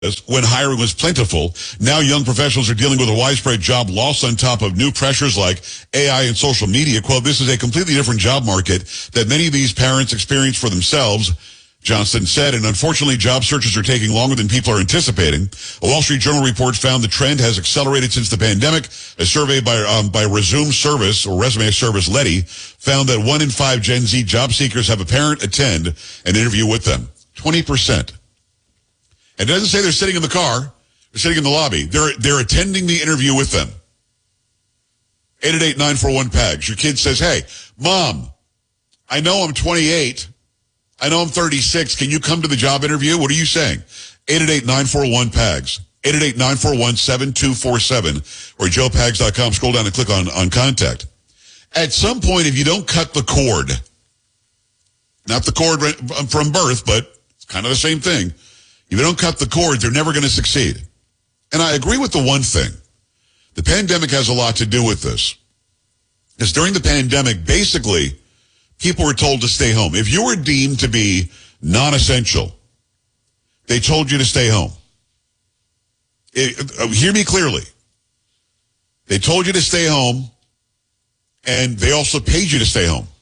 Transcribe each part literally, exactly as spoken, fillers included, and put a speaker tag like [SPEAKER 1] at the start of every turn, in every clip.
[SPEAKER 1] when hiring was plentiful. Now young professionals are dealing with a widespread job loss on top of new pressures like A I and social media. Quote, this is a completely different job market that many of these parents experience for themselves, Johnston said, and unfortunately job searches are taking longer than people are anticipating. A Wall Street Journal report found the trend has accelerated since the pandemic. A survey by um, by Resume Service, or Resume Service Letty, found that one in five Gen Z job seekers have a parent attend an interview with them. twenty percent. And it doesn't say they're sitting in the car, they're sitting in the lobby. They're they're attending the interview with them. eight eight eight, nine four one, P A G S. Your kid says, hey, Mom, I know I'm twenty-eight. I know I'm thirty-six. Can you come to the job interview? What are you saying? eight eight eight, nine four one, P A G S. eight eight eight, nine four one, seven two four seven or joe pags dot com. Scroll down and click on, on contact. At some point, if you don't cut the cord, not the cord from birth, but it's kind of the same thing. If you don't cut the cord, they're never going to succeed. And I agree with the one thing. The pandemic has a lot to do with this. Because during the pandemic, basically, people were told to stay home. If you were deemed to be non-essential, they told you to stay home. It, uh, hear me clearly. They told you to stay home, and they also paid you to stay home.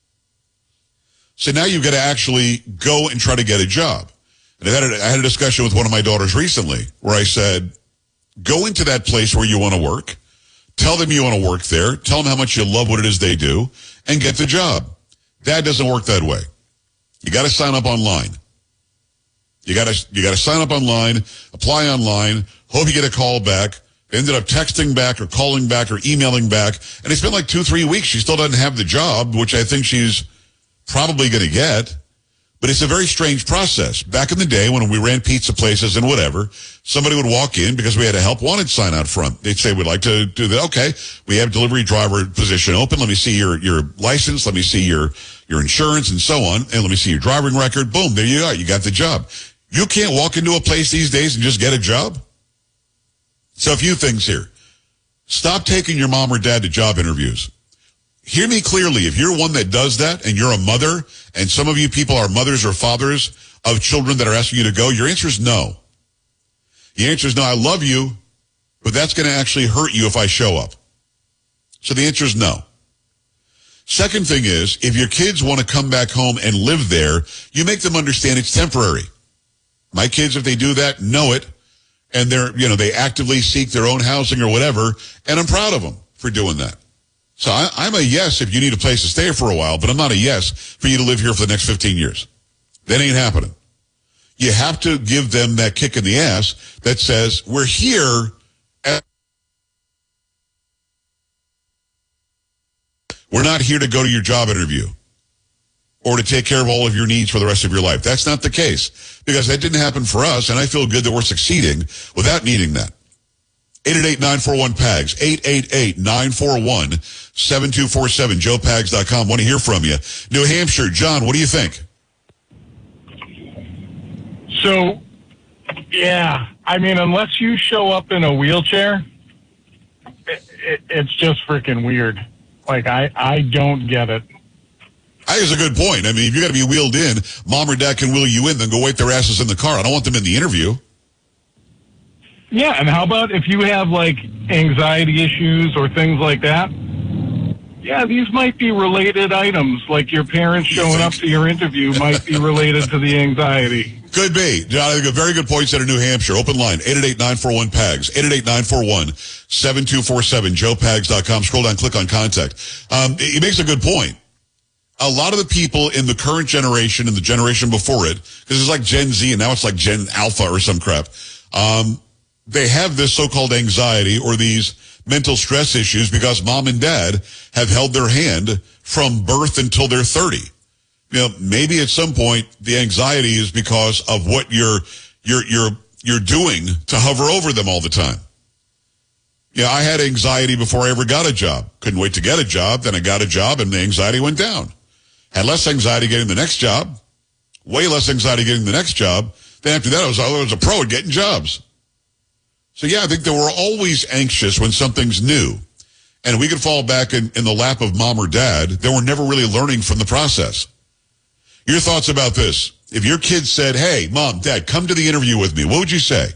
[SPEAKER 1] So now you've got to actually go and try to get a job. And I had, a, I had a discussion with one of my daughters recently where I said, go into that place where you want to work, tell them you want to work there, tell them how much you love what it is they do, and get the job. That doesn't work that way. You got to sign up online. You got to you got to sign up online, apply online, hope you get a call back. They ended up texting back or calling back or emailing back, and it's been like two, three weeks. She still doesn't have the job, which I think she's probably going to get. But it's a very strange process. Back in the day when we ran pizza places and whatever, somebody would walk in because we had a help wanted sign out front. They'd say, we'd like to do that. Okay, we have delivery driver position open. Let me see your, your license. Let me see your, your insurance and so on. And let me see your driving record. Boom, there you are. You got the job. You can't walk into a place these days and just get a job. So a few things here. Stop taking your mom or dad to job interviews. Hear me clearly. If you're one that does that and you're a mother, and some of you people are mothers or fathers of children that are asking you to go, your answer is no. The answer is no. I love you, but that's going to actually hurt you if I show up. So the answer is no. Second thing is, if your kids want to come back home and live there, you make them understand it's temporary. My kids, if they do that, know it, and they're, you know, they actively seek their own housing or whatever, and I'm proud of them for doing that. So I, I'm a yes if you need a place to stay for a while, but I'm not a yes for you to live here for the next fifteen years. That ain't happening. You have to give them that kick in the ass that says, we're here. At- we're not here to go to your job interview or to take care of all of your needs for the rest of your life. That's not the case, because that didn't happen for us, and I feel good that we're succeeding without needing that. eight eight eight, nine four one, P A G S, eight eight eight, nine four one, seven two four seven, joe pags dot com. Want to hear from you. New Hampshire, John, what do you think?
[SPEAKER 2] So, yeah, I mean, unless you show up in a wheelchair, it, it, it's just freaking weird. Like, I, I don't get it.
[SPEAKER 1] I think it's a good point. I mean, if you got to be wheeled in, mom or dad can wheel you in, then go wait their asses in the car. I don't want them in the interview.
[SPEAKER 2] Yeah, and how about if you have, like, anxiety issues or things like that? Yeah, these might be related items. Like your parents showing up to your interview might be related to the anxiety.
[SPEAKER 1] Could be. John, I think a very good point out of New Hampshire. Open line, eight eight eight, nine four one, P A G S, eight eight eight, nine four one, seven two four seven, joe pags dot com. Scroll down, click on contact. Um, he makes a good point. A lot of the people in the current generation and the generation before it, because it's like Gen Z and now it's like Gen Alpha or some crap, um, they have this so-called anxiety or these mental stress issues because mom and dad have held their hand from birth until they're thirty. You know, maybe at some point the anxiety is because of what you're you're you're you're doing to hover over them all the time. Yeah, I had anxiety before I ever got a job. Couldn't wait to get a job. Then I got a job and the anxiety went down. Had less anxiety getting the next job, way less anxiety getting the next job. Then after that, I was, I was a pro at getting jobs. So yeah, I think that we're always anxious when something's new. And we could fall back in, in the lap of mom or dad that we're never really learning from the process. Your thoughts about this? If your kid said, hey, mom, dad, come to the interview with me, what would you say?